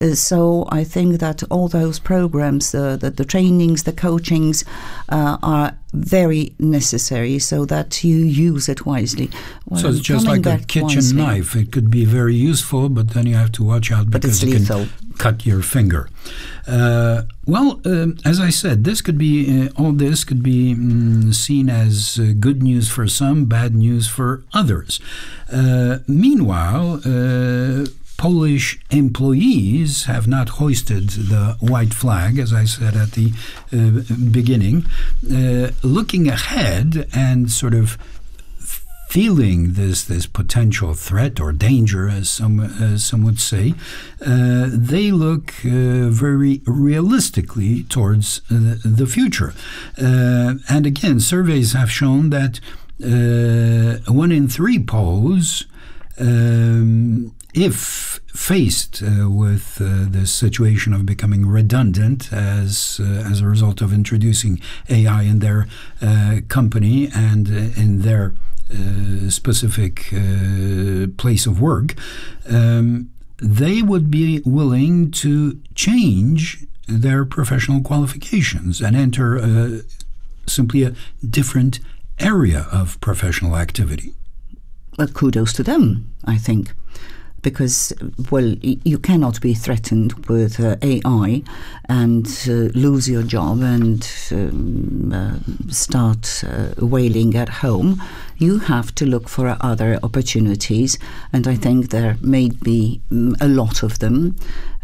So I think that all those programs, the trainings, the coachings are very necessary so that you use it wisely. So it's just like a kitchen knife. It could be very useful, but then you have to watch out because it can cut your finger. As I said, this could be all this could be seen as good news for some, bad news for others. Meanwhile, Polish employees have not hoisted the white flag, as I said at the beginning. Looking ahead and sort of feeling this potential threat or danger, as some would say, they look very realistically towards the future. And again, surveys have shown that 1 in 3 Poles, if faced with the situation of becoming redundant as a result of introducing AI in their company and in their specific place of work, they would be willing to change their professional qualifications and enter simply a different area of professional activity. Well, kudos to them, I think. Because, well, you cannot be threatened with AI and lose your job and start wailing at home. You have to look for other opportunities, and I think there may be a lot of them.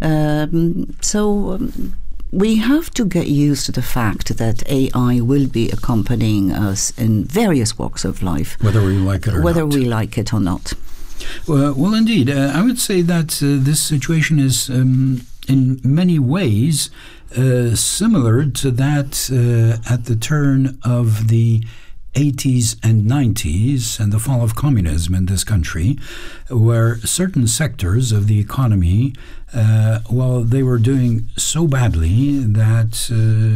We have to get used to the fact that AI will be accompanying us in various walks of life. Whether we like it or not. Well, indeed. I would say that this situation is, in many ways, similar to that at the turn of the 80s and 90s and the fall of communism in this country, where certain sectors of the economy, they were doing so badly that,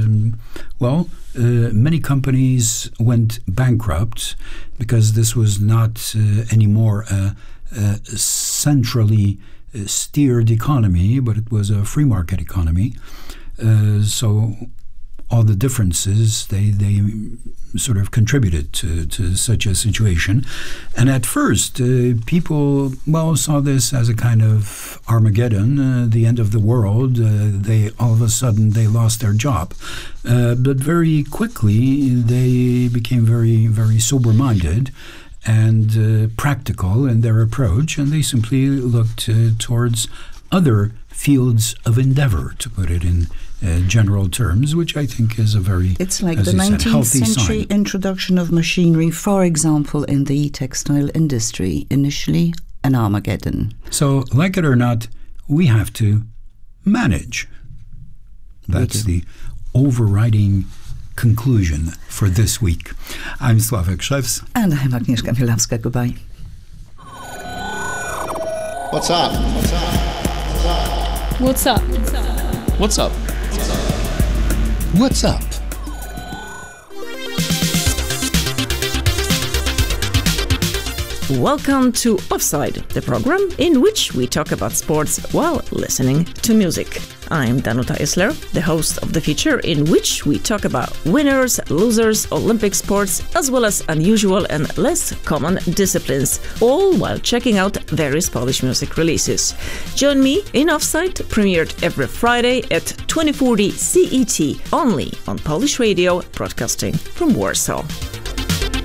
many companies went bankrupt because this was not anymore a centrally steered economy, but it was a free market economy. So all the differences, they sort of contributed to such a situation. And at first, people, saw this as a kind of Armageddon, the end of the world. All of a sudden, they lost their job. But very quickly, they became very, very sober-minded and practical in their approach, and they simply looked towards other fields of endeavor, to put it in general terms, which I think is a very, it's like the 19th century introduction of machinery, for example, in the textile industry, initially an Armageddon. So, like it or not, we have to manage. That's the overriding conclusion for this week. I'm Sławek Szewc. And I'm Agnieszka Mielawska. Goodbye. What's up? What's up? What's up? What's up? What's up? Welcome to Offside, the program in which we talk about sports while listening to music. I'm Danuta Isler, the host of the feature in which we talk about winners, losers, Olympic sports, as well as unusual and less common disciplines, all while checking out various Polish music releases. Join me in Offside, premiered every Friday at 2040 CET, only on Polish Radio, broadcasting from Warsaw.